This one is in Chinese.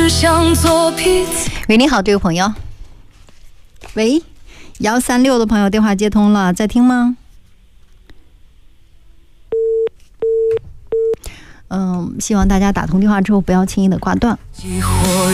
只想做彼此。 喂，你好，这位朋友。喂，136的朋友电话接通了，在听吗？希望大家打通电话之后不要轻易的挂断。